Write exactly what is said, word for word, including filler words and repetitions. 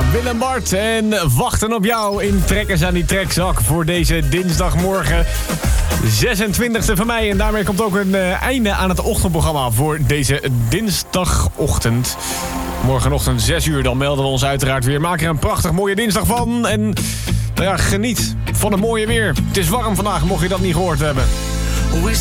Willem Bart en wachten op jou in Trekkers aan die Trekzak voor deze dinsdagmorgen zesentwintigste van mei. En daarmee komt ook een uh, einde aan het ochtendprogramma voor deze dinsdagochtend. Morgenochtend zes uur, dan melden we ons uiteraard weer. Maak er een prachtig mooie dinsdag van. En nou ja, geniet van het mooie weer. Het is warm vandaag, mocht je dat niet gehoord hebben.